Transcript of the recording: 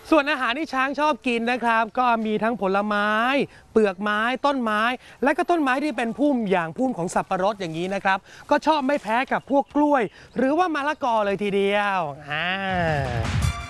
ส่วนอาหารที่ช้างชอบกินนะครับก็มีทั้งผลไม้เปลือกไม้ต้นไม้และก็ต้นไม้ที่เป็นพุ่มอย่างพุ่มของสับปะรดอย่างนี้นะครับก็ชอบไม่แพ้กับพวกกล้วยหรือว่ามะละกอเลยทีเดียว